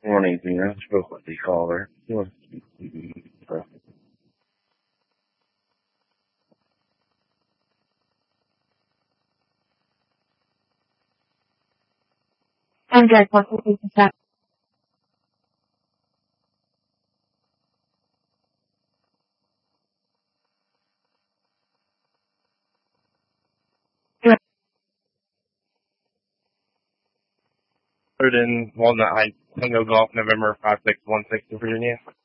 Morning, Tina. I spoke with the caller. I'm good. What will be the step? In Walnut Heights, Tango Golf, November 5616 in Virginia.